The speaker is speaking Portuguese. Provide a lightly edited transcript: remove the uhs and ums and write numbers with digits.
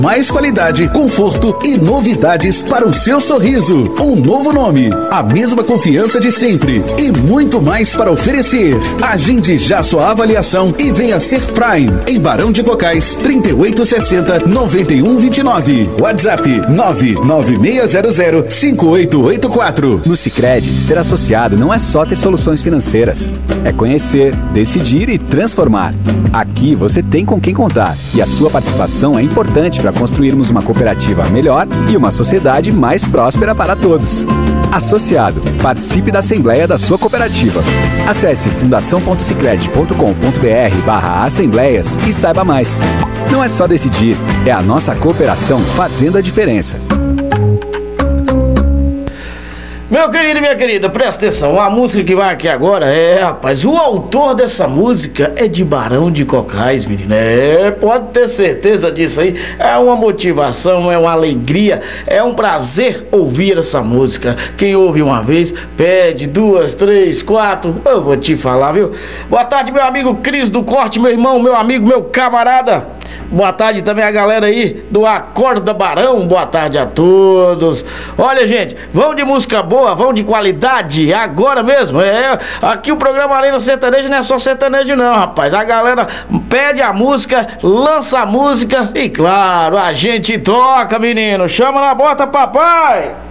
Mais qualidade, conforto e novidades para o seu sorriso. Um novo nome, a mesma confiança de sempre e muito mais para oferecer. Agende já sua avaliação e venha ser Prime em Barão de Cocais, 3860-9129. WhatsApp 99600-5884. No Sicredi, ser associado não é só ter soluções financeiras. É conhecer, decidir e transformar. Aqui você tem com quem contar e a sua participação é importante para construirmos uma cooperativa melhor e uma sociedade mais próspera para todos. Associado, participe da Assembleia da sua cooperativa. Acesse fundação.sicredi.com.br/assembleias e saiba mais. Não é só decidir, é a nossa cooperação fazendo a diferença. Meu querido e minha querida, presta atenção, a música que vai aqui agora rapaz, o autor dessa música é de Barão de Cocais, menino, pode ter certeza disso aí, é uma motivação, é uma alegria, é um prazer ouvir essa música. Quem ouve uma vez, pede 2, 3, 4, eu vou te falar, viu? Boa tarde, meu amigo Cris do Corte, meu irmão, meu amigo, meu camarada. Boa tarde também a galera aí do Acorda Barão, boa tarde a todos. Olha, gente, vamos de música boa, vamos de qualidade, agora mesmo. Aqui o programa Arena Sertaneja não é só sertanejo não, rapaz. A galera pede a música, lança a música e claro, a gente toca, menino. Chama na bota, papai!